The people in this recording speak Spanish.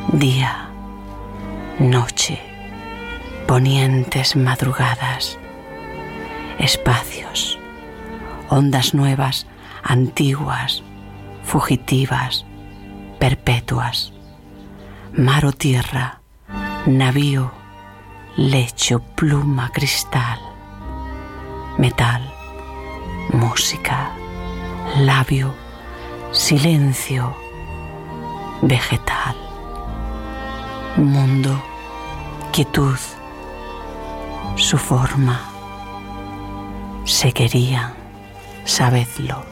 Día, noche, ponientes madrugadas, espacios, ondas nuevas, antiguas, fugitivas, perpetuas, mar o tierra, navío, lecho, pluma, cristal, metal, música, labio, silencio, vegetal, mundo, quietud, su forma, se querían, sabedlo.